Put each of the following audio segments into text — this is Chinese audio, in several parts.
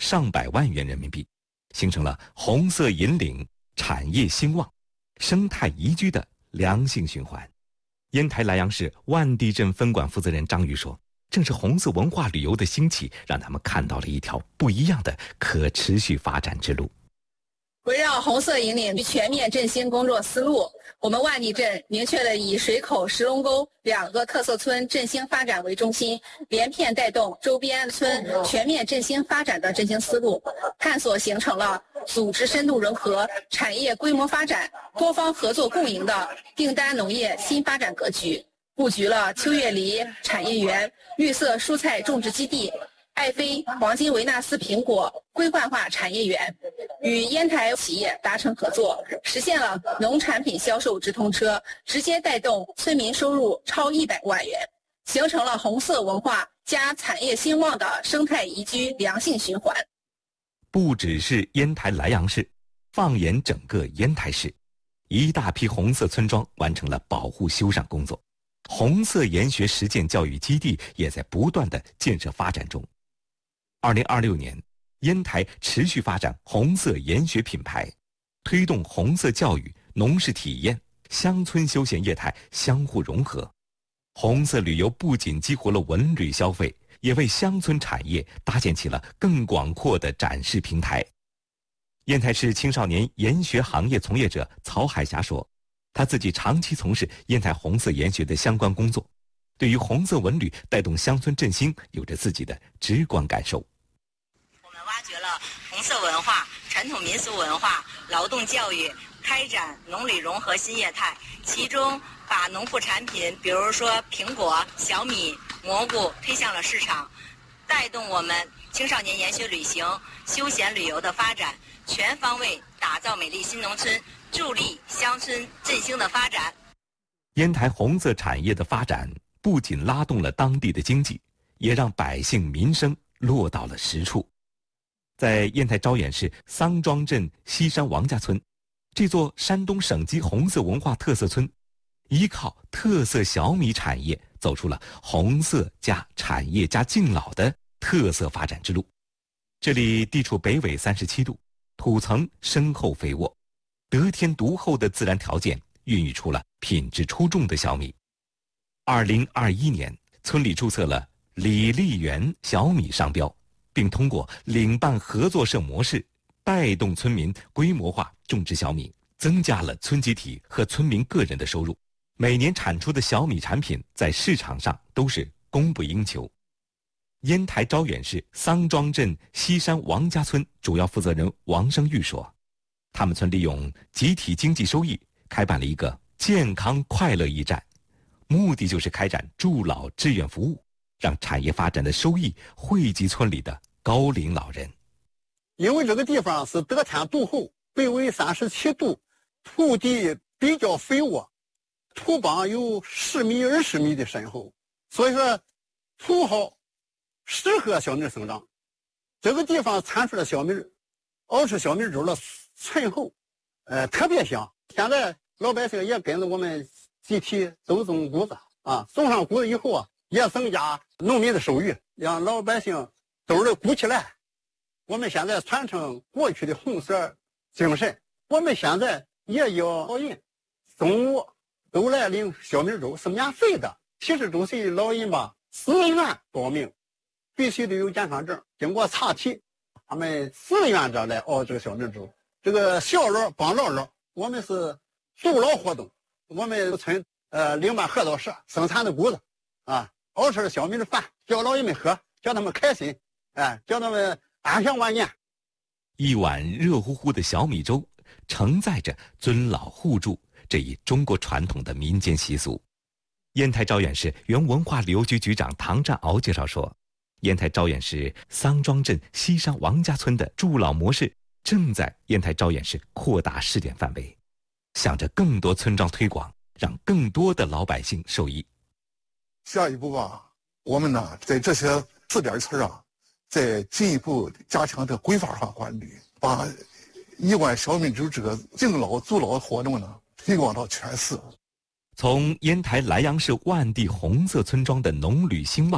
上百万元人民币，形成了红色引领、产业兴旺、生态宜居的良性循环。烟台莱阳市万地镇分管负责人张宇说，正是红色文化旅游的兴起，让他们看到了一条不一样的可持续发展之路。 围绕红色引领全面振兴工作思路，我们万地镇明确了以水口、石龙沟2个特色村振兴发展为中心，连片带动周边村全面振兴发展的振兴思路，探索形成了组织深度融合、产业规模发展、多方合作共赢的订单农业新发展格局，布局了秋月梨产业园、绿色蔬菜种植基地、爱妃黄金维纳斯苹果规范化产业园，与烟台企业达成合作，实现了农产品销售直通车，直接带动村民收入超100万元，形成了红色文化加产业兴旺的生态宜居良性循环。 不只是烟台莱阳市，放眼整个烟台市，一大批红色村庄完成了保护修缮工作，红色研学实践教育基地也在不断的建设发展中。2026年，烟台持续发展红色研学品牌，推动红色教育、农事体验、乡村休闲业态相互融合。红色旅游不仅激活了文旅消费，也为乡村产业搭建起了更广阔的展示平台。烟台市青少年研学行业从业者曹海霞说，他自己长期从事烟台红色研学的相关工作，对于红色文旅带动乡村振兴有着自己的直观感受。 我们挖掘了红色文化、传统民俗文化、劳动教育，开展农旅融合新业态，其中把农副产品，比如说苹果、小米、蘑菇推向了市场，带动我们青少年研学旅行、休闲旅游的发展，全方位打造美丽新农村，助力乡村振兴的发展。 烟台红色产业的发展不仅拉动了当地的经济，也让百姓民生落到了实处。在烟台招远市桑庄镇西山王家村，这座山东省级红色文化特色村，依靠特色小米产业走出了红色加产业加敬老的特色发展之路。这里地处北纬37度，土层深厚肥沃，得天独厚的自然条件孕育出了品质出众的小米。2021年，村里注册了李丽园小米商标，并通过领办合作社模式，带动村民规模化种植小米，增加了村集体和村民个人的收入。每年产出的小米产品在市场上都是供不应求。烟台招远市桑庄镇西山王家村主要负责人王生玉说，他们村利用集体经济收益开办了一个健康快乐驿站，目的就是开展助老志愿服务，让产业发展的收益惠及村里的高龄老人。 因为这个地方是得天独厚，北纬37度，土地比较肥沃，土帮有10米、20米的深厚，所以说土好，适合小米生长。这个地方产出的小米，熬出小米粥了醇厚，特别香。现在老百姓也跟着我们集体都种谷子啊，种上谷子以后啊，也增加农民的收入，让老百姓兜里鼓起来。我们现在传承过去的红色精神，我们现在也要老人中午都来领小米粥，是免费的。70多岁老人吧，自愿报名，必须得有健康证，经过查体，他们自愿着来熬这个小米粥。这个小老帮老老，我们是助老活动。我们村领办合作社生产的谷子啊，熬出小米的饭，叫老人们喝，叫他们开心，叫他们安享晚年。 一碗热乎乎的小米粥，承载着尊老护助这一中国传统的民间习俗。烟台招远市原文化旅游局局长唐占鳌介绍说，烟台招远市桑庄镇西山王家村的助老模式正在烟台招远市扩大试点范围，向着更多村庄推广，让更多的老百姓受益。 下一步吧，我们呢在这些试点村啊，再进一步加强这规范化管理，把一碗小米粥这个敬老助老活动呢推广到全市。 从烟台莱阳市万地红色村庄的农旅兴旺，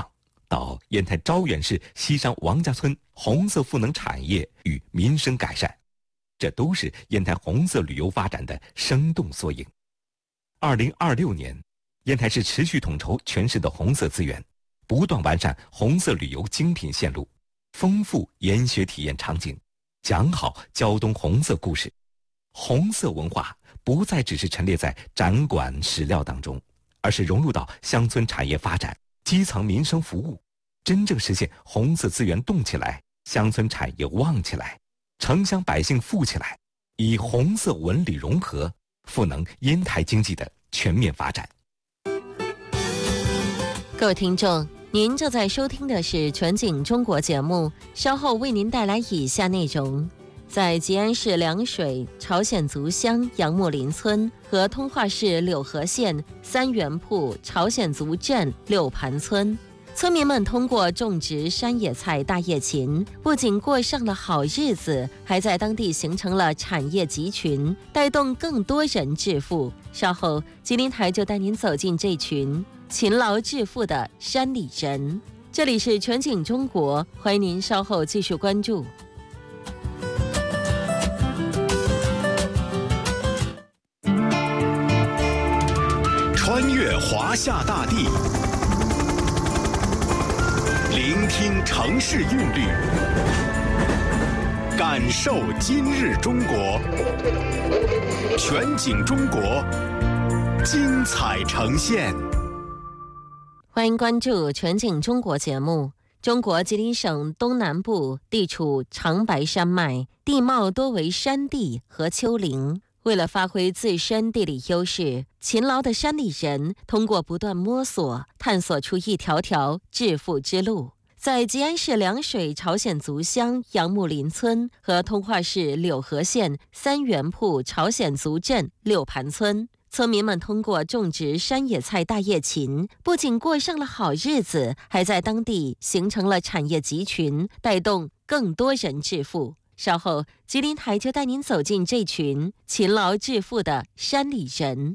到烟台招远市西山王家村红色赋能产业与民生改善，这都是烟台红色旅游发展的生动缩影。2026年，烟台市持续统筹全市的红色资源，不断完善红色旅游精品线路，丰富研学体验场景，讲好胶东红色故事。红色文化不再只是陈列在展馆史料当中，而是融入到乡村产业发展、基层民生服务，真正实现红色资源动起来，乡村产业旺起来，城乡百姓富起来，以红色文旅融合，赋能烟台经济的全面发展。 各位听众，您正在收听的是全景中国节目，稍后为您带来以下内容。在吉安市凉水朝鲜族乡杨木林村和通化市柳河县三元铺朝鲜族镇六盘村，村民们通过种植山野菜大叶芹，不仅过上了好日子，还在当地形成了产业集群，带动更多人致富。稍后吉林台就带您走进这群勤劳致富的山里人。这里是全景中国，欢迎您稍后继续关注。 穿越华夏大地，聆听城市韵律，感受今日中国。全景中国，精彩呈现。 欢迎关注全景中国节目。中国吉林省东南部地处长白山脉，地貌多为山地和丘陵。为了发挥自身地理优势，勤劳的山里人通过不断摸索，探索出一条条致富之路。在吉安市凉水朝鲜族乡杨木林村和通化市柳河县三元铺朝鲜族镇六盘村，村民们通过种植山野菜大叶芹，不仅过上了好日子，还在当地形成了产业集群，带动更多人致富。稍后吉林台就带您走进这群勤劳致富的山里人。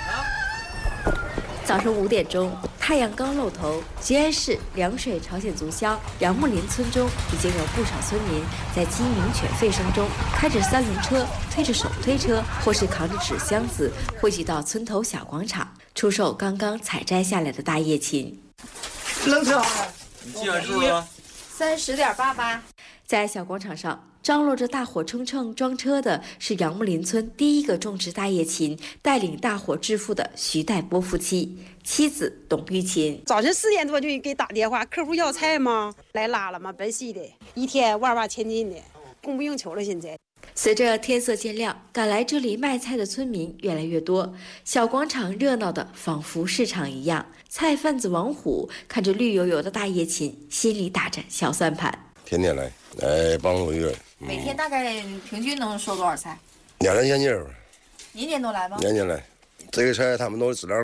早上5点钟，太阳刚露头，吉安市凉水朝鲜族乡杨木林村中已经有不少村民在鸡鸣犬吠声中，开着三轮车，推着手推车，或是扛着纸箱子，汇集到村头小广场，出售刚刚采摘下来的大叶芹。 能吃好？你记完数了 ？30.88。在小广场上，张罗着大伙蹭蹭装车的是杨木林村第一个种植大叶芹、带领大伙致富的徐代波夫妻，妻子董玉琴。 早晨4点多就给打电话，客户要菜吗？来拉了吗？本溪的，一天万万千斤的，供不应求了。现在随着天色渐亮，赶来这里卖菜的村民越来越多，小广场热闹的仿佛市场一样。菜贩子王虎看着绿油油的大叶芹，心里打着小算盘。 天天来帮我一个人。 每天大概平均能收多少菜？ 2、3千斤。 年年都来吗？ 年年来，这个菜他们都是质量